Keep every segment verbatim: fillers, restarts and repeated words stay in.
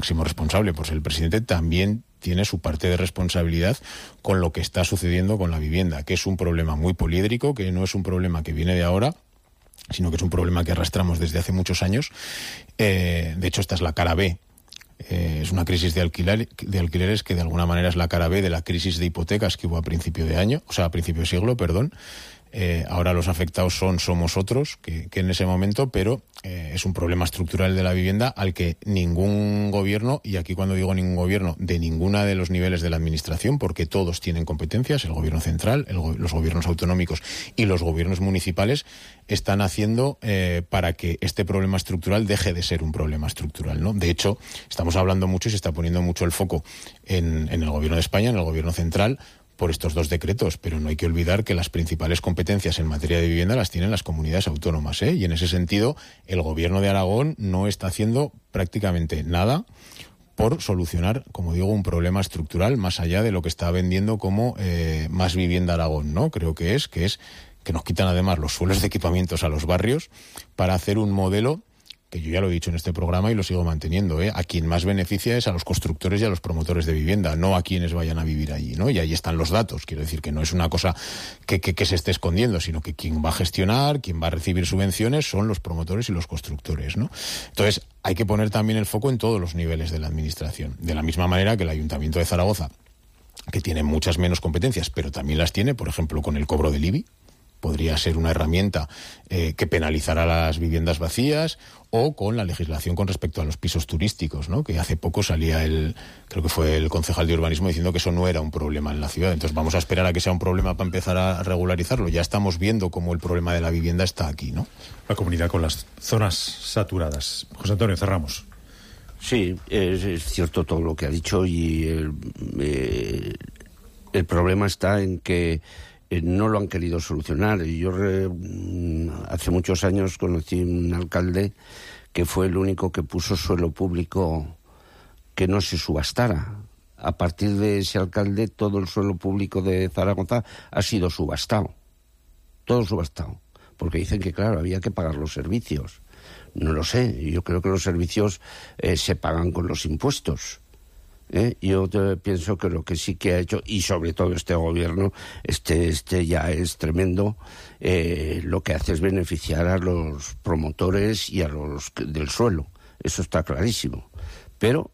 máximo responsable por ser el presidente, también tiene su parte de responsabilidad con lo que está sucediendo con la vivienda, que es un problema muy poliédrico, que no es un problema que viene de ahora, sino que es un problema que arrastramos desde hace muchos años. Eh, de hecho, esta es la cara B. Eh, es una crisis de, alquiler, de alquileres que de alguna manera es la cara B de la crisis de hipotecas que hubo a principio de año, o sea, a principio de siglo, perdón. Eh, ahora los afectados son somos otros que, que en ese momento, pero eh, es un problema estructural de la vivienda al que ningún gobierno, y aquí cuando digo ningún gobierno, de ninguna de los niveles de la administración, porque todos tienen competencias, el gobierno central, el, los gobiernos autonómicos y los gobiernos municipales, están haciendo eh, para que este problema estructural deje de ser un problema estructural, ¿no? De hecho, estamos hablando mucho y se está poniendo mucho el foco en, en el gobierno de España, en el gobierno central, por estos dos decretos, pero no hay que olvidar que las principales competencias en materia de vivienda las tienen las comunidades autónomas, ¿eh? Y en ese sentido, el gobierno de Aragón no está haciendo prácticamente nada por solucionar, como digo, un problema estructural más allá de lo que está vendiendo como eh, Más Vivienda Aragón, ¿no? Creo que es, que es que nos quitan además los suelos de equipamientos a los barrios para hacer un modelo que yo ya lo he dicho en este programa y lo sigo manteniendo, ¿eh? A quien más beneficia es a los constructores y a los promotores de vivienda, no a quienes vayan a vivir allí, ¿no? Y ahí están los datos, quiero decir que no es una cosa que, que, que se esté escondiendo, sino que quien va a gestionar, quien va a recibir subvenciones son los promotores y los constructores, ¿no? Entonces, hay que poner también el foco en todos los niveles de la administración, de la misma manera que el Ayuntamiento de Zaragoza, que tiene muchas menos competencias, pero también las tiene, por ejemplo, con el cobro del I B I, podría ser una herramienta eh, que penalizará las viviendas vacías, o con la legislación con respecto a los pisos turísticos, ¿no? Que hace poco salía el, creo que fue el concejal de urbanismo diciendo que eso no era un problema en la ciudad. Entonces vamos a esperar a que sea un problema para empezar a regularizarlo. Ya estamos viendo cómo el problema de la vivienda está aquí, ¿no? La comunidad con las zonas saturadas. José Antonio, cerramos. Sí, es, es cierto todo lo que ha dicho y el, eh, el problema está en que eh, no lo han querido solucionar. Yo re, hace muchos años conocí un alcalde que fue el único que puso suelo público que no se subastara. A partir de ese alcalde, todo el suelo público de Zaragoza ha sido subastado. Todo subastado. Porque dicen que, claro, había que pagar los servicios. No lo sé. Yo creo que los servicios eh, se pagan con los impuestos. ¿Eh? Yo te, pienso que lo que sí que ha hecho, y sobre todo este gobierno, este, este ya es tremendo, eh, lo que hace es beneficiar a los promotores y a los del suelo. Eso está clarísimo. Pero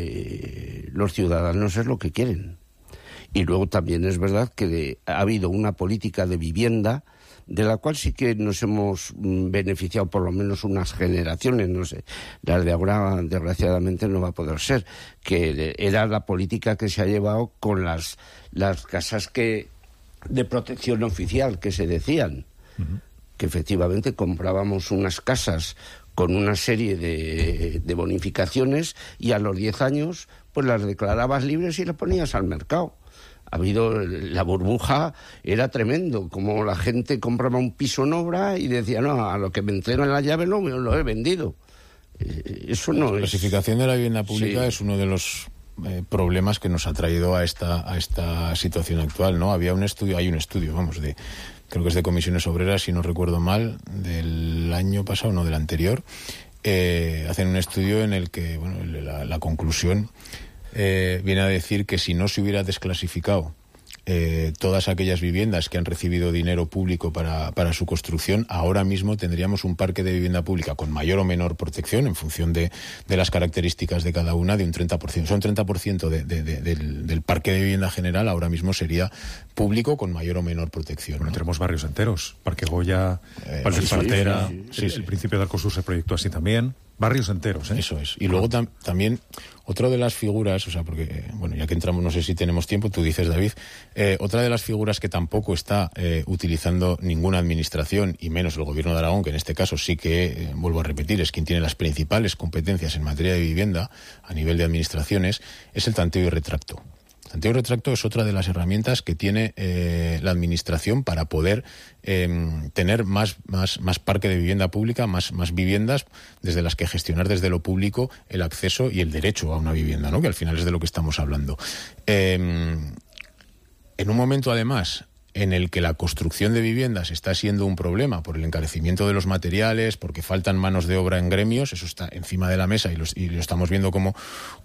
eh, los ciudadanos es lo que quieren. Y luego también es verdad que de, ha habido una política de vivienda de la cual sí que nos hemos beneficiado por lo menos unas generaciones, no sé, las de ahora desgraciadamente no va a poder ser, que era la política que se ha llevado con las, las casas que de protección oficial que se decían, uh-huh. que efectivamente comprábamos unas casas con una serie de, de bonificaciones y a los diez años pues las declarabas libres y las ponías al mercado. Ha habido, la burbuja era tremendo, como la gente compraba un piso en obra y decía, no, a lo que me entregan la llave no, lo he vendido. Eh, eso no es... La clasificación de la vivienda pública sí. es uno de los eh, problemas que nos ha traído a esta, a esta situación actual, ¿no? Había un estudio, hay un estudio, vamos, de creo que es de Comisiones Obreras, si no recuerdo mal, del año pasado, no, del anterior, eh, hacen un estudio en el que, bueno, la, la conclusión... Eh, viene a decir que si no se hubiera desclasificado eh, todas aquellas viviendas que han recibido dinero público para, para su construcción, ahora mismo tendríamos un parque de vivienda pública con mayor o menor protección en función de, de las características de cada una de un treinta por ciento. Son treinta por ciento de, de, de, del, del parque de vivienda general ahora mismo sería público con mayor o menor protección. Bueno, ¿no? Tenemos barrios enteros, Parque Goya, eh, Parque sí, Partera, sí, sí, sí, el, sí. el principio de Arcosur se proyectó así también. Barrios enteros, ¿eh? Eso es. Y luego tam- también, otra de las figuras, o sea, porque, bueno, ya que entramos, no sé si tenemos tiempo, tú dices, David, eh, otra de las figuras que tampoco está eh, utilizando ninguna administración, y menos el Gobierno de Aragón, que en este caso sí que, eh, vuelvo a repetir, es quien tiene las principales competencias en materia de vivienda a nivel de administraciones, es el tanteo y retracto. Tanteo y retracto es otra de las herramientas que tiene eh, la administración para poder eh, tener más, más, más parque de vivienda pública, más, más viviendas desde las que gestionar desde lo público el acceso y el derecho a una vivienda, ¿no? Que al final es de lo que estamos hablando. Eh, en un momento, además, en el que la construcción de viviendas está siendo un problema por el encarecimiento de los materiales, porque faltan manos de obra en gremios, eso está encima de la mesa y, los, y lo estamos viendo como,